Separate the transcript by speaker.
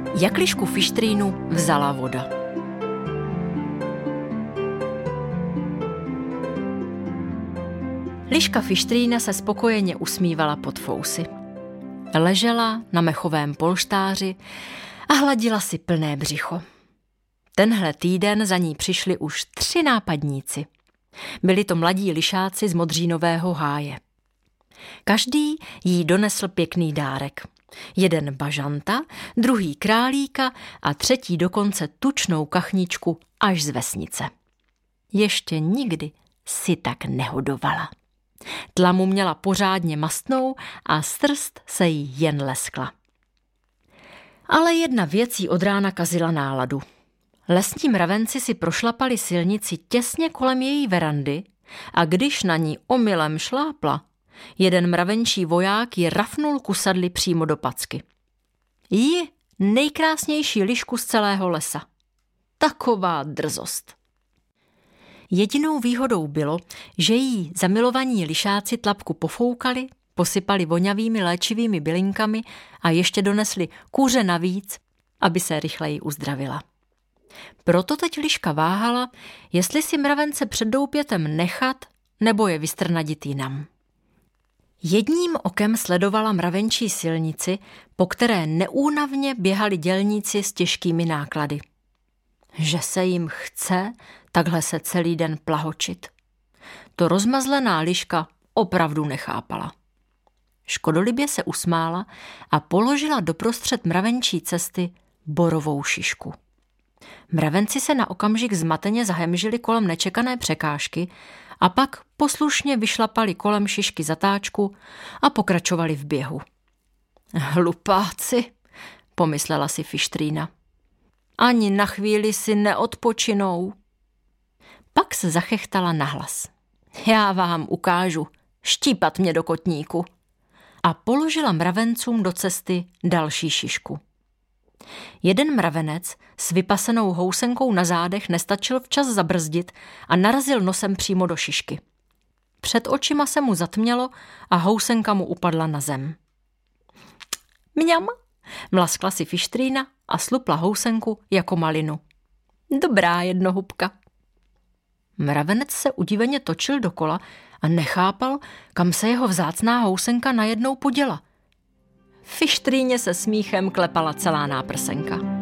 Speaker 1: Jak lišku Fištrínu vzala voda. Liška Fištrína se spokojeně usmívala pod fousy. Ležela na mechovém polštáři a hladila si plné břicho. Tenhle týden za ní přišli už 3 nápadníci. Byli to mladí lišáci z Modřínového háje. Každý jí donesl pěkný dárek. Jeden bažanta, druhý králíka a třetí dokonce tučnou kachničku až z vesnice. Ještě nikdy si tak nehodovala. Tlamu měla pořádně mastnou a srst se jí jen leskla. Ale jedna věc jí od rána kazila náladu. Lesní mravenci si prošlapali silnici těsně kolem její verandy a když na ní omylem šlápla, jeden mravenčí voják ji rafnul kusadly přímo do packy. Ji, nejkrásnější lišku z celého lesa. Taková drzost. Jedinou výhodou bylo, že jí zamilovaní lišáci tlapku pofoukali, posypali vonavými léčivými bylinkami a ještě donesli kůře navíc, aby se rychleji uzdravila. Proto teď liška váhala, jestli si mravence před doupětem nechat nebo je vystrnadit jinam. Jedním okem sledovala mravenčí silnici, po které neúnavně běhali dělníci s těžkými náklady. Že se jim chce takhle se celý den plahočit. To rozmazlená liška opravdu nechápala. Škodolibě se usmála a položila doprostřed mravenčí cesty borovou šišku. Mravenci se na okamžik zmateně zahemžili kolem nečekané překážky a pak poslušně vyšlapali kolem šišky zatáčku a pokračovali v běhu. Hlupáci, pomyslela si Fištrína. Ani na chvíli si neodpočinou. Pak se zachechtala nahlas. Já vám ukážu, štípat mě do kotníku. A položila mravencům do cesty další šišku. Jeden mravenec s vypasenou housenkou na zádech nestačil včas zabrzdit a narazil nosem přímo do šišky. Před očima se mu zatmělo a housenka mu upadla na zem. Mňam, mlaskla si Fištrína a slupla housenku jako malinu. Dobrá jednohubka. Mravenec se udiveně točil dokola a nechápal, kam se jeho vzácná housenka najednou poděla. Fištríně se smíchem klepala celá náprsenka.